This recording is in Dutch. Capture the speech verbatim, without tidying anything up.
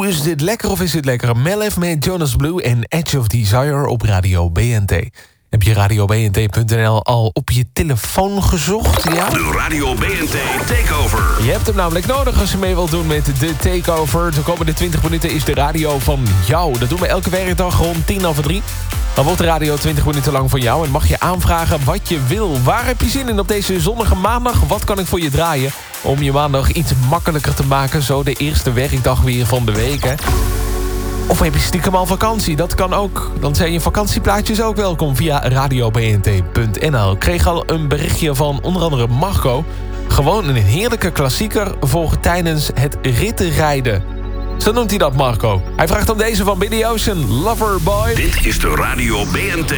is dit lekker of is dit lekker? Melef met Jonas Blue en Edge of Desire op Radio B N T. Heb je radio b n t punt n l al op je telefoon gezocht? Ja? De Radio B N T Takeover. Je hebt hem namelijk nodig als je mee wilt doen met de Takeover. De komende twintig minuten is de radio van jou. Dat doen we elke werkdag rond tien over drie. Dan wordt de radio twintig minuten lang van jou en mag je aanvragen wat je wil. Waar heb je zin in op deze zonnige maandag? Wat kan ik voor je draaien om je maandag iets makkelijker te maken? Zo de eerste werkdag weer van de week, hè? Of heb je stiekem al vakantie? Dat kan ook. Dan zijn je vakantieplaatjes ook welkom via radio b n t punt n l. Ik kreeg al een berichtje van onder andere Marco. Gewoon een heerlijke klassieker voor tijdens het rittenrijden. Zo noemt hij dat, Marco. Hij vraagt om deze van Billy Ocean, Loverboy. Dit is de Radio B N T